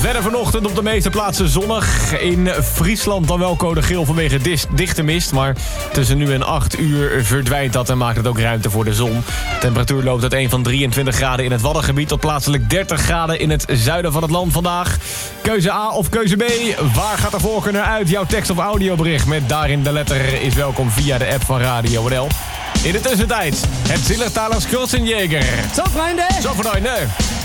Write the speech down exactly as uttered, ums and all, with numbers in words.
Verder vanochtend op de meeste plaatsen zonnig. In Friesland dan wel code geel vanwege dis- dichte mist. Maar tussen nu en acht uur verdwijnt dat en maakt het ook ruimte voor de zon. De temperatuur loopt uit een van drieëntwintig graden in het Waddengebied tot plaatselijk dertig graden in het zuiden van het land vandaag. Keuze A of keuze B. Waar gaat de voorkeur naar uit? Jouw tekst- of audiobericht met daarin de letter is welkom via de app van Radio N L. In de tussentijd, het Zillertalers Kurzenjäger. Zo, vrienden! Zo, vrienden!